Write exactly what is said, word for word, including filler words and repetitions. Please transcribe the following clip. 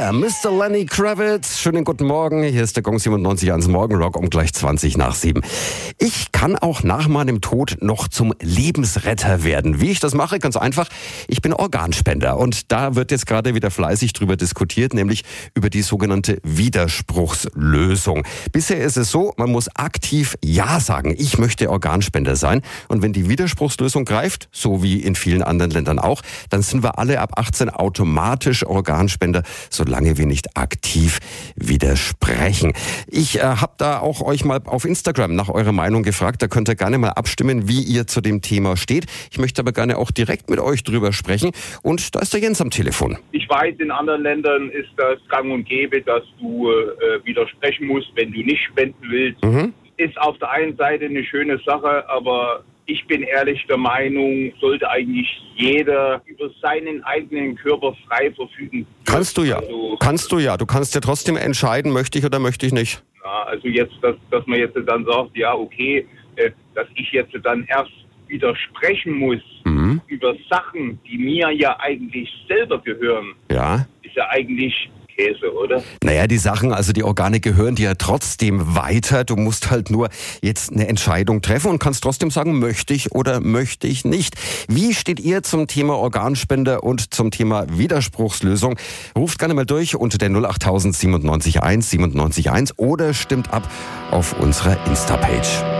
Wonder, Mister Lenny Kravitz. Schönen guten Morgen. Hier ist der Gong siebenundneunzig Komma eins Morgenrock um gleich zwanzig nach sieben. Ich kann auch nach meinem Tod noch zum Lebensretter werden. Wie ich das mache? Ganz einfach. Ich bin Organspender. Und da wird jetzt gerade wieder fleißig drüber diskutiert, nämlich über die sogenannte Widerspruchslösung. Bisher ist es so, man muss aktiv Ja sagen. Ich möchte Organspender sein. Und wenn die Widerspruchslösung greift, so wie in vielen anderen Ländern auch, dann sind wir alle ab achtzehn automatisch Organspender, solange wir nicht aktiv widersprechen. Ich äh, habe da auch euch mal auf Instagram nach eurer Meinung gefragt. Da könnt ihr gerne mal abstimmen, wie ihr zu dem Thema steht. Ich möchte aber gerne auch direkt mit euch drüber sprechen. Und da ist der Jens am Telefon. Ich weiß, in anderen Ländern ist das gang und gäbe, dass du äh, widersprechen musst, wenn du nicht spenden willst. Mhm. Ist auf der einen Seite eine schöne Sache, aber ich bin ehrlich der Meinung, sollte eigentlich jeder über seinen eigenen Körper frei verfügen. Kannst du ja. Also, kannst du ja. Du kannst ja trotzdem entscheiden, möchte ich oder möchte ich nicht. Ja, also jetzt, dass, dass man jetzt dann sagt, ja okay, äh, dass ich jetzt dann erst widersprechen muss mhm. über Sachen, die mir ja eigentlich selber gehören, ja. ist ja eigentlich Käse, oder? Naja, die Sachen, also die Organe gehören dir ja trotzdem weiter. Du musst halt nur jetzt eine Entscheidung treffen und kannst trotzdem sagen, möchte ich oder möchte ich nicht. Wie steht ihr zum Thema Organspender und zum Thema Widerspruchslösung? Ruft gerne mal durch unter der null acht tausend siebenundneunzig eins siebenundneunzig eins oder stimmt ab auf unserer Insta-Page.